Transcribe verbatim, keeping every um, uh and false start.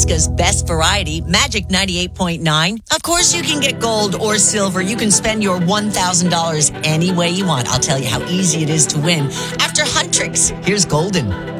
Alaska's best variety, Magic ninety-eight point nine. Of course, you can get gold or silver. You can spend your one thousand dollars any way you want. I'll tell you how easy it is to win. After Huntrix, here's Golden.